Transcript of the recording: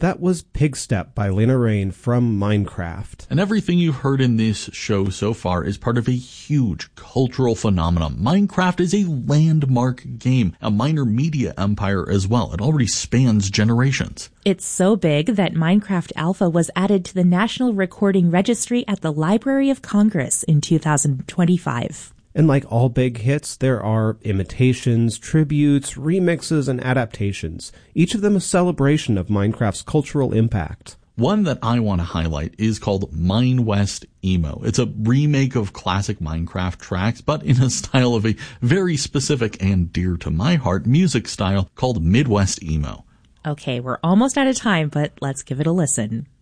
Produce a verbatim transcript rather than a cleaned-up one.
That was Pigstep by Lena Raine from Minecraft. And everything you've heard in this show so far is part of a huge cultural phenomenon. Minecraft is a landmark game, a minor media empire as well. It already spans generations. It's so big that Minecraft Alpha was added to the National Recording Registry at the Library of Congress in two thousand twenty-five. And like all big hits, there are imitations, tributes, remixes, and adaptations, each of them a celebration of Minecraft's cultural impact. One that I want to highlight is called Mine West Emo. It's a remake of classic Minecraft tracks, but in a style of a very specific and dear to my heart music style called Midwest Emo. Okay, we're almost out of time, but let's give it a listen.